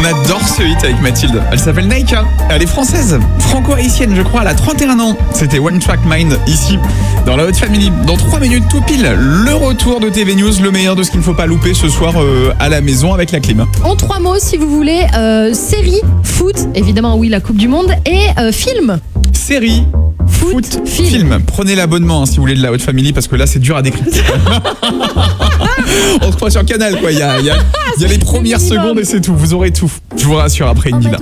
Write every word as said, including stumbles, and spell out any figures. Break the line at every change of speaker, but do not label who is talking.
adore ce hit avec Mathilde. Elle s'appelle Naika. Elle est française, franco-haïtienne, je crois. Elle a trente et un ans. C'était One Track Mind ici, dans la Haute Family. Dans trois minutes tout pile, le retour de T V News, le meilleur de ce qu'il ne faut pas louper ce soir euh, à la maison avec la clim.
En trois mots, si vous voulez, euh, série, foot, évidemment, oui, la Coupe du Monde, et euh, film.
Série,
Foot,
foot,
film.
film. Prenez l'abonnement hein, si vous voulez de la Haute Family parce que là c'est dur à décrypter. On se croit sur Canal quoi. Il y a, il y a, il y a les premières
minimum.
secondes et c'est tout. Vous aurez tout. Je vous rassure après une
Oh,
Nina.